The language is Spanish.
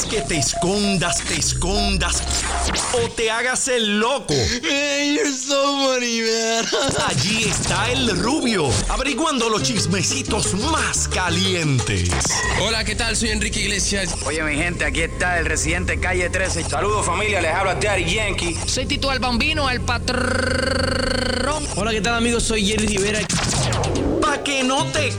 que te escondas o te hagas el loco. Hey, you're so funny, man. Allí está el Rubio, averiguando los chismecitos más calientes. Hola, ¿qué tal? Soy Enrique Iglesias. Oye, mi gente, aquí está el residente Calle 13. Saludos, familia, les habla Daddy Yankee. Soy Tito el Bambino, el patrón. Hola, ¿qué tal, amigos? Soy Jerry Rivera. Pa' que no te